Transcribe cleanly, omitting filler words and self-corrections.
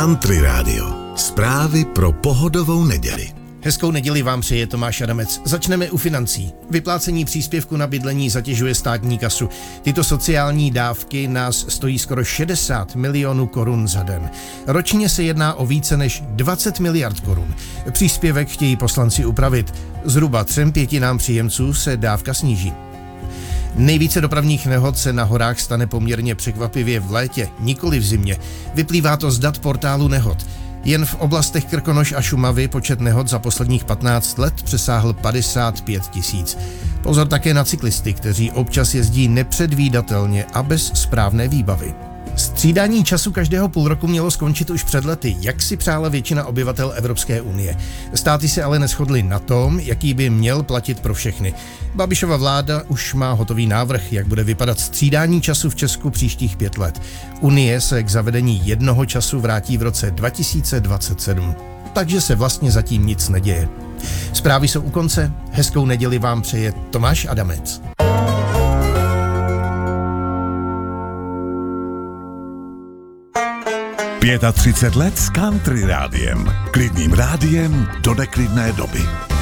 Country Radio. Zprávy pro pohodovou neděli. Hezkou neděli vám přeje Tomáš Adamec. Začneme u financí. Vyplácení příspěvku na bydlení zatěžuje státní kasu. Tyto sociální dávky nás stojí skoro 60 milionů korun za den. Ročně se jedná o více než 20 miliard korun. Příspěvek chtějí poslanci upravit. Zhruba 3/5 příjemců se dávka sníží. Nejvíce dopravních nehod se na horách stane poměrně překvapivě v létě, nikoli v zimě. Vyplývá to z dat portálu Nehod. Jen v oblastech Krkonoš a Šumavy počet nehod za posledních 15 let přesáhl 55 000. Pozor také na cyklisty, kteří občas jezdí nepředvídatelně a bez správné výbavy. Střídání času každého půl roku mělo skončit už před lety, jak si přála většina obyvatel Evropské unie. Státy se ale neshodly na tom, jaký by měl platit pro všechny. Babišova vláda už má hotový návrh, jak bude vypadat střídání času v Česku příštích 5 let. Unie se k zavedení jednoho času vrátí v roce 2027. Takže se vlastně zatím nic neděje. Zprávy jsou u konce, hezkou neděli vám přeje Tomáš Adamec. 35 let s Country Rádiem. Klidným rádiem do neklidné doby.